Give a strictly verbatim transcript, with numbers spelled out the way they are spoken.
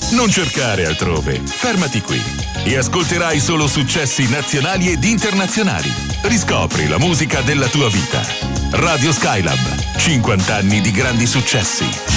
Non cercare altrove, fermati qui e ascolterai solo successi nazionali ed internazionali. Riscopri la musica della tua vita. Radio Skylab, cinquanta anni di grandi successi.